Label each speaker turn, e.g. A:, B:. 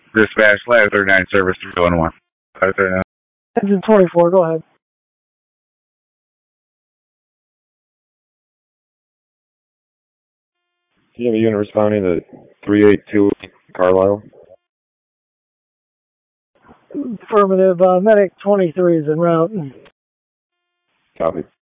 A: Dispatch, Ladder 39 service 311. Ladder 39.
B: Engine 24, go ahead.
C: Do you have a unit responding to 382 Carlisle?
B: Affirmative. Medic 23 is en route.
C: Copy.